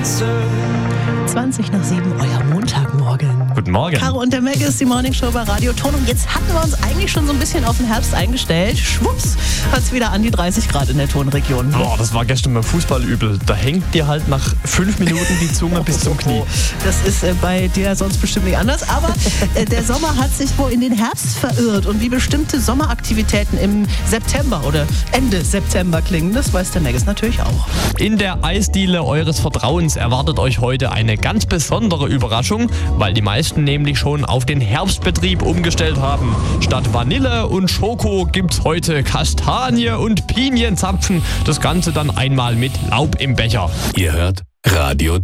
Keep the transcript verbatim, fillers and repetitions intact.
zwanzig nach sieben, euer Montagmorgen. Guten Morgen. Caro und der Meg ist die Morningshow bei Radio Ton. Und jetzt hatten wir uns eigentlich schon so ein bisschen auf den Herbst eingestellt. Schwupps, hat es wieder an die dreißig Grad in der Tonregion. Boah, das war gestern beim Fußball übel. Da hängt dir halt nach fünf Minuten die Zunge bis zum Knie. Das ist äh, bei dir sonst bestimmt nicht anders. Aber äh, der Sommer hat sich wohl in den Herbst verirrt. Und wie bestimmte Sommeraktivitäten im September oder Ende September klingen, das weiß der Meg natürlich auch. In der Eisdiele eures Vertrauens erwartet euch heute eine ganz besondere Überraschung, weil die meisten nämlich schon auf den Herbstbetrieb umgestellt haben. Statt Vanille und Schoko gibt's heute Kastanie und Pinienzapfen. Das Ganze dann einmal mit Laub im Becher. Ihr hört Radio